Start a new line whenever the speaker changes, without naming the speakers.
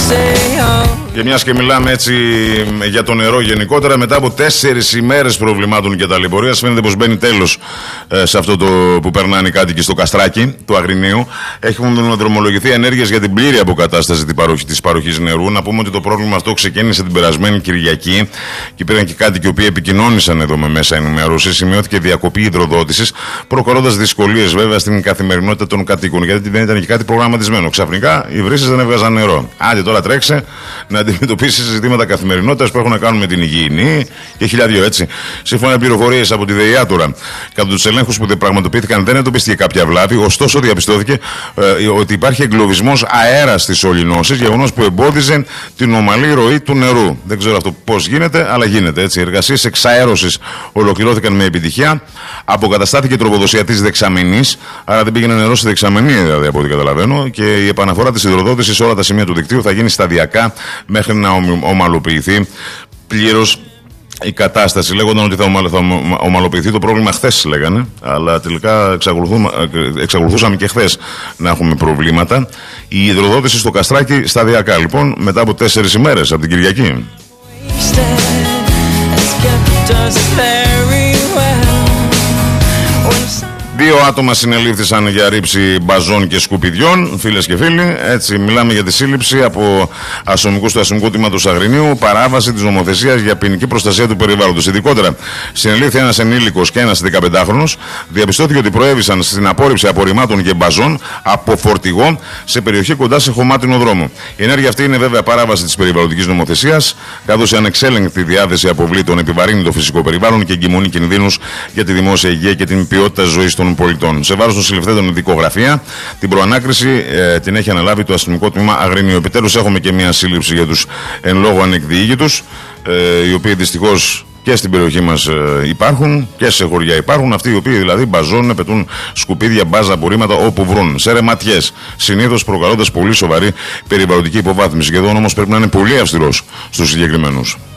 Και μιας και μιλάμε έτσι για το νερό γενικότερα, μετά από 4 ημέρες προβλημάτων και ταλαιπωρίας, φαίνεται πως μπαίνει τέλος σε αυτό το που περνάνε οι κάτοικοι στο Καστράκι του Αγρινίου. Έχουν δρομολογηθεί ενέργειες για την πλήρη αποκατάσταση της παροχής νερού. Να πούμε ότι το πρόβλημα αυτό ξεκίνησε την περασμένη Κυριακή και υπήρχαν και κάτοικοι οι οποίοι επικοινώνησαν εδώ με μέσα ενημέρωση. Σημειώθηκε διακοπή υδροδότησης, προκαλώντας δυσκολίες βέβαια στην καθημερινότητα των κατοίκων, γιατί δεν ήταν και κάτι προγραμματισμένο. Ξαφνικά οι βρύσες δεν έβγαζαν νερό. Άντε τώρα τρέξε να αντιμετωπίσει ζητήματα καθημερινότητας που έχουν να κάνουν με την υγιεινή και χιλιάδιο έτσι. Σύμφωνα με πληροφορίες από τη ΔΕΙΑ τώρα, κατά τους ελέγχους που πραγματοποιήθηκαν, δεν εντοπίστηκε κάποια βλάβη. Ωστόσο, διαπιστώθηκε ότι υπάρχει εγκλωβισμός αέρα στις σωληνώσεις, γεγονός που εμπόδιζε την ομαλή ροή του νερού. Δεν ξέρω αυτό πώς γίνεται, αλλά γίνεται έτσι. Οι εργασίες εξαέρωσης ολοκληρώθηκαν με επιτυχία. Αποκαταστάθηκε η τροφοδοσία της δεξαμενής, άρα δεν πήγαινε νερό στη δεξαμενή, δηλαδή από ό,τι καταλαβαίνω. Και η επαναφορά της υδροδότησης σε όλα τα σημεία του δικτύου θα γίνει σταδιακά μέχρι να ομαλοποιηθεί πλήρως η κατάσταση. Λέγονταν ότι θα ομαλοποιηθεί το πρόβλημα χθες, λέγανε, αλλά τελικά εξακολουθούσαμε και χθες να έχουμε προβλήματα. Η υδροδότηση στο Καστράκι σταδιακά λοιπόν, μετά από 4 ημέρες από την Κυριακή. 2 άτομα συνελήφθησαν για ρήψη μπαζών και σκουπιδιών, φίλες και φίλοι. Έτσι, μιλάμε για τη σύλληψη από αστυνομικούς του Αστυνομικού Τμήματος Αγρινίου, παράβαση της νομοθεσίας για ποινική προστασία του περιβάλλοντος. Ειδικότερα, συνελήφθη ένας ενήλικος και ένας 15χρονος. Διαπιστώθηκε ότι προέβησαν στην απόρριψη απορριμμάτων και μπαζών από φορτηγό σε περιοχή κοντά σε χωμάτινο δρόμο. Η ενέργεια αυτή είναι βέβαια παράβαση της περιβαλλοντικής νομοθεσίας, καθώς η ανεξέλεγκτη διάθεση αποβλήτων επιβαρύνει το φυσικό περιβάλλον και εγκυμονεί κινδύνους για τη δημόσια υγεία και την ποιότητα ζωής των πολιτών. Σε βάρος των συλληφθέντων δικογραφία, την προανάκριση την έχει αναλάβει το Αστυνομικό Τμήμα Αγρινίου. Επιτέλους έχουμε και μια σύλληψη για τους εν λόγω ανεκδιήγητους, οι οποίοι δυστυχώς και στην περιοχή μας υπάρχουν και σε χωριά υπάρχουν. Αυτοί οι οποίοι δηλαδή μπαζώνουν, πετούν σκουπίδια, μπάζα, απορρίμματα όπου βρουν. Σε ρεματιές. Συνήθως προκαλώντας πολύ σοβαρή περιβαλλοντική υποβάθμιση. Και εδώ όμως πρέπει να είναι πολύ αυστηρός στους συγκεκριμένους.